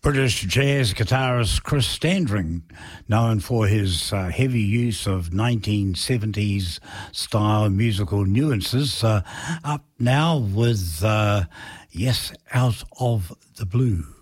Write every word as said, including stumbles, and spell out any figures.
British jazz guitarist Chris Standring, known for his uh, heavy use of nineteen seventies style musical nuances, uh, up now with, uh, yes, Out of the Blue.